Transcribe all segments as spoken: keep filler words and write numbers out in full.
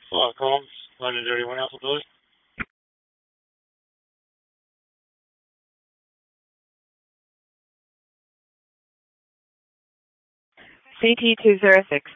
Fire comms, landed everyone else, I believe. C T two zero six.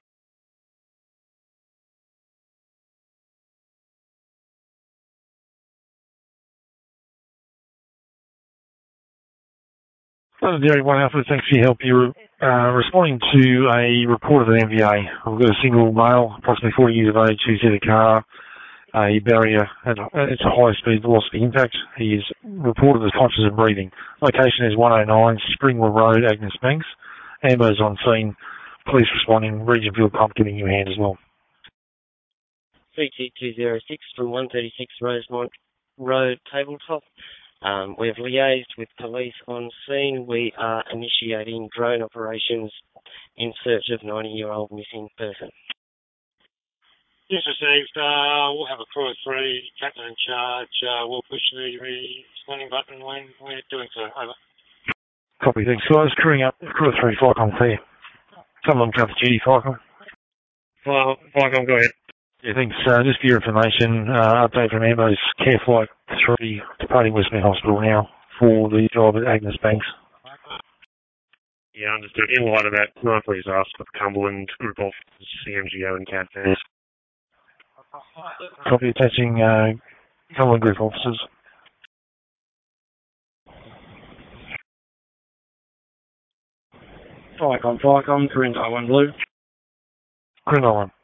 Dairy One Alpha, thanks for your help. You're uh, responding to a report of an M V A. We've got a single male, approximately forty years of age, who's hit a car, a barrier at a, it's a high-speed velocity impact. He is reported as conscious and breathing. Location is one oh nine Springwood Road, Agnes Banks. Amber's on scene. Police responding. Region Field Pump giving you a hand as well. C T two zero six from one thirty-six Rosemont Road, Tabletop. Um, we've liaised with police on scene. We are initiating drone operations in search of ninety-year-old missing person. Yes, received. Uh, we'll have a crew of three, captain in charge. Uh, we'll push the responding button when we're doing so. Over. Copy, thanks guys. Crewing up, crew of three, Flycom clear. Someone cover duty, Flycom. Fly, Flycom, go ahead. Yeah, thanks. Uh, just for your information, uh, update from Ambo's Care Flight three departing Westmead Hospital now for the job at Agnes Banks. Yeah, understood. In light of that, can I please ask for Cumberland Group Officers, C M G O and C A D fans? Copy, attaching uh, Cumberland Group Officers. Flycom, Flycom, Corinne one Blue. Corinne one.